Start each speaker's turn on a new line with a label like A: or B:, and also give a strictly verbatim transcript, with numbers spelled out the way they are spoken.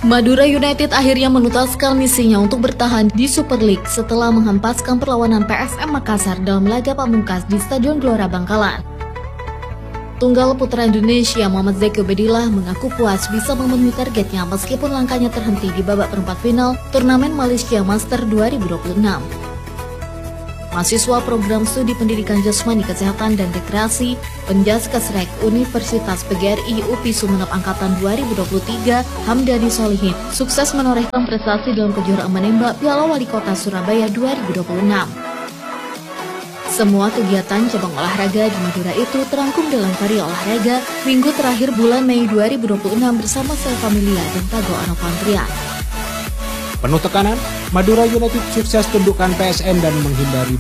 A: Madura United akhirnya menuntaskan misinya untuk bertahan di Super League setelah menghempaskan perlawanan P S M Makassar dalam laga pamungkas di Stadion Gelora Bangkalan. Tunggal putra Indonesia Muhammad Zeki Ubedillah mengaku puas bisa memenuhi targetnya meskipun langkahnya terhenti di babak perempat final turnamen Malaysia Master dua ribu dua puluh enam. Mahasiswa program studi pendidikan jasmani kesehatan dan rekreasi Penjas Kesrek Universitas P G R I U P I Sumeneb Angkatan dua ribu dua puluh tiga Hamdani Solihin sukses menorehkan prestasi dalam kejuaraan menembak Piala Wali Kota Surabaya dua ribu dua puluh enam. Semua kegiatan cabang olahraga di Madura itu terangkum dalam karya olahraga minggu terakhir bulan Mei dua ribu dua puluh enam bersama Sel Familia dan Tago Anofantrian.
B: Penuh tekanan, Madura United sukses tundukkan P S M dan menghindari